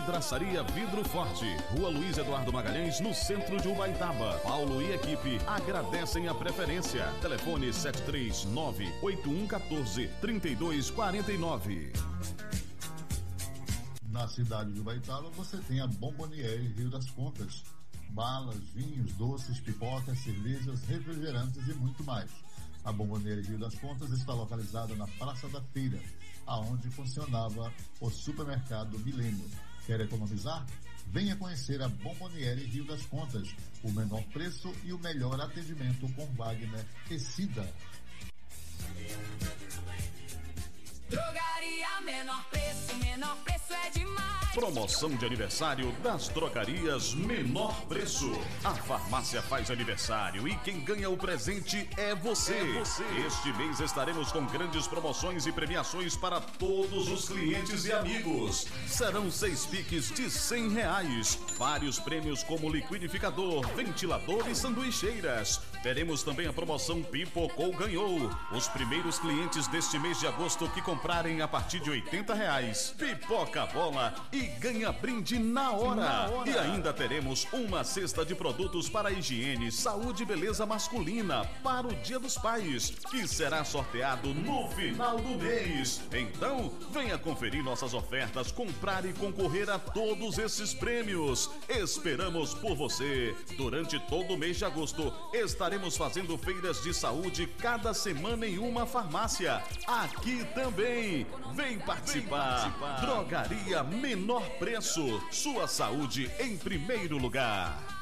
Vidraçaria Vidro Forte, Rua Luiz Eduardo Magalhães, no centro de Ubaitaba. Paulo e equipe agradecem a preferência. Telefone 739-8114-3249. Na cidade de Ubaitaba você tem a Bomboniere Rio das Contas. Balas, vinhos, doces, pipocas, cervejas, refrigerantes e muito mais. A Bomboniere Rio das Contas está localizada na Praça da Feira, aonde funcionava o supermercado Milênio. Quer economizar? Venha conhecer a Bomboniere Rio das Contas. O menor preço e o melhor atendimento com Wagner e Cida. Drogaria menor preço é demais. Promoção de aniversário das drogarias Menor Preço. A farmácia faz aniversário e quem ganha o presente é você. Este mês estaremos com grandes promoções e premiações para todos os clientes e amigos. Serão 6 piques de R$100. Vários prêmios como liquidificador, ventilador e sanduicheiras. Teremos também a promoção Pipocou Ganhou. Os primeiros clientes deste mês de agosto que comprarem a partir de R$80, pipoca a bola e ganha brinde na hora. E ainda teremos uma cesta de produtos para higiene, saúde e beleza masculina para o Dia dos Pais, que será sorteado no final do mês. Então, venha conferir nossas ofertas, comprar e concorrer a todos esses prêmios. Esperamos por você. Durante todo o mês de agosto, estaremos fazendo feiras de saúde cada semana em uma farmácia. Aqui também. Vem participar. Drogaria Menor Preço. Sua saúde em primeiro lugar.